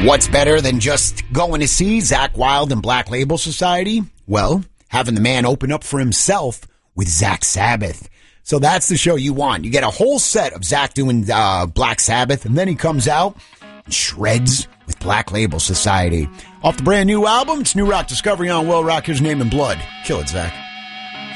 What's better than just going to see Zakk Wylde and Black Label Society? Well, having the man open up for himself with Zakk Sabbath. So that's the show you want. You get a whole set of Zakk doing Black Sabbath, and then he comes out and shreds with Black Label Society. Off the brand new album, it's New Rock Discovery on Well Rock. Here's Name in Blood. Kill it, Zakk.